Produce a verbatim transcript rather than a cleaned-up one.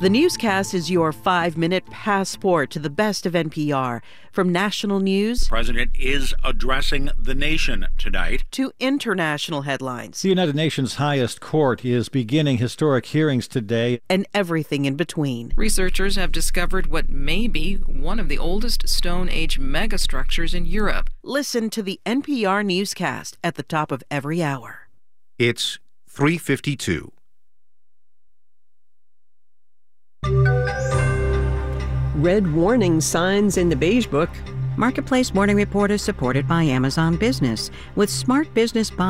The newscast is your five-minute passport to the best of N P R. From national news, the president is addressing the nation tonight, to international headlines. The United Nations highest court is beginning historic hearings today, and everything in between. Researchers have discovered what may be one of the oldest Stone Age megastructures in Europe. Listen to the N P R newscast at the top of every hour. It's three fifty-two. Red warning signs in the Beige Book. Marketplace Morning Report is supported by Amazon Business. With smart business buying,